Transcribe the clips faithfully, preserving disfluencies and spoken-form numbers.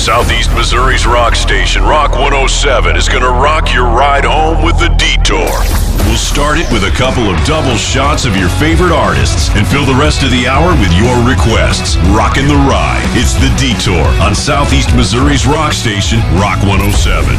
Southeast Missouri's rock station, Rock one oh seven, is going to rock your ride home with The Detour. We'll start it with a couple of double shots of your favorite artists and fill the rest of the hour with your requests. Rockin' the ride. It's The Detour on Southeast Missouri's rock station, Rock one oh seven.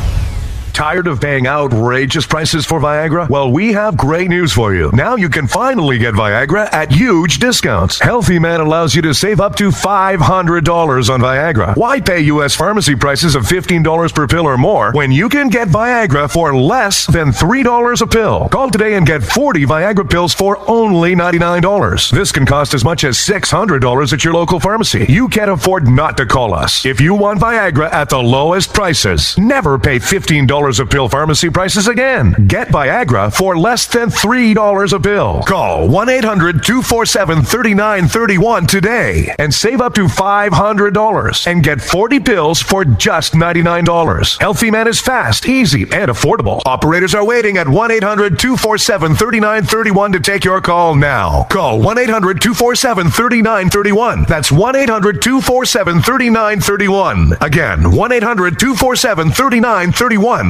Tired of paying outrageous prices for Viagra? Well, we have great news for you. Now you can finally get Viagra at huge discounts. Healthy Man allows you to save up to five hundred dollars on Viagra. Why pay U S pharmacy prices of fifteen dollars per pill or more when you can get Viagra for less than three dollars a pill? Call today and get forty Viagra pills for only ninety-nine dollars. This can cost as much as six hundred dollars at your local pharmacy. You can't afford not to call us. If you want Viagra at the lowest prices, never pay fifteen dollars a pill pharmacy prices again. Get Viagra for less than three dollars a pill. Call one eight hundred two four seven three nine three one today and save up to five hundred dollars and get forty pills for just ninety-nine dollars. Healthy Man is fast, easy, and affordable. Operators are waiting at one eight hundred two four seven three nine three one to take your call now. Call one eight hundred two four seven three nine three one. That's one eight hundred two four seven three nine three one. Again, one eight hundred two four seven three nine three one.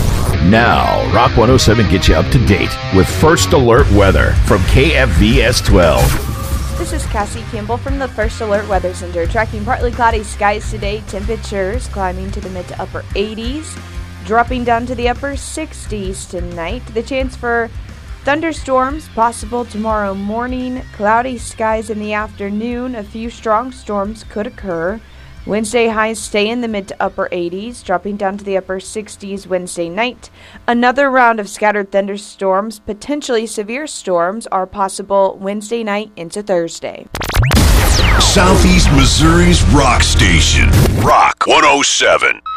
Now, Rock one oh seven gets you up to date with First Alert Weather from K F V S twelve. This is Cassie Campbell from the First Alert Weather Center. Tracking partly cloudy skies today, temperatures climbing to the mid to upper eighties, dropping down to the upper sixties tonight. The chance for thunderstorms possible tomorrow morning, cloudy skies in the afternoon. A few strong storms could occur. Wednesday highs stay in the mid to upper eighties, dropping down to the upper sixties Wednesday night. Another round of scattered thunderstorms, potentially severe storms, are possible Wednesday night into Thursday. Southeast Missouri's rock station, Rock one oh seven.